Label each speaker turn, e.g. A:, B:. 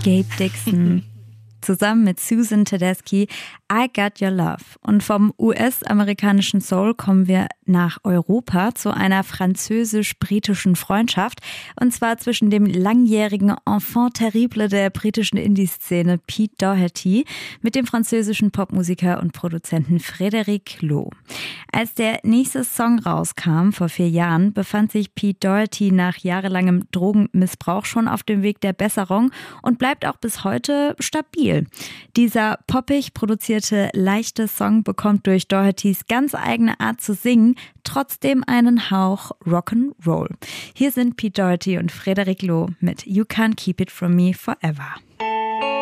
A: Gabe Dixon. Zusammen mit Susan Tedeschi, I Got Your Love. Und vom US-amerikanischen Soul kommen wir nach Europa zu einer französisch-britischen Freundschaft. Und zwar zwischen dem langjährigen Enfant terrible der britischen Indie-Szene Pete Doherty mit dem französischen Popmusiker und Produzenten Frédéric Lo. Als der nächste Song rauskam, vor 4 Jahren, befand sich Pete Doherty nach jahrelangem Drogenmissbrauch schon auf dem Weg der Besserung und bleibt auch bis heute stabil. Dieser poppig produzierte, leichte Song bekommt durch Dohertys ganz eigene Art zu singen trotzdem einen Hauch Rock'n'Roll. Hier sind Pete Doherty und Frédéric Lo mit You Can't Keep It From Me Forever.